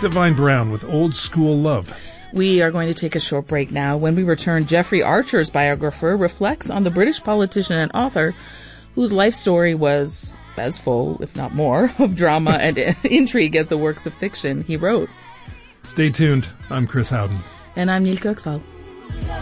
Divine Brown with Old School Love. We are going to take a short break now. When we return, Jeffrey Archer's biographer reflects on the British politician and author whose life story was as full, if not more, of drama and intrigue as the works of fiction he wrote. Stay tuned. I'm Chris Howden. And I'm Neil Kirksall.